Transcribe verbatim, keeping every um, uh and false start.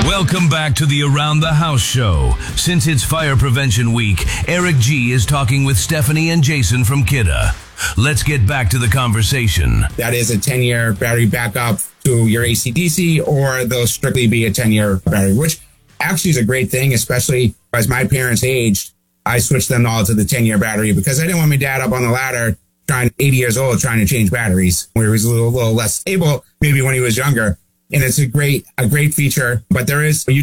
Welcome back to the Around the House show. Since it's Fire Prevention Week, Eric G is talking with Stephanie and Jason from Kidde. Let's get back to the conversation. That is a ten-year battery backup to your A C D C, or they'll strictly be a ten-year battery, which actually is a great thing, especially as my parents aged. I switched them all to the ten-year battery because I didn't want my dad up on the ladder trying, eighty years old, trying to change batteries, where he was a little, little less stable, maybe when he was younger. And it's a great, a great feature, but there is, you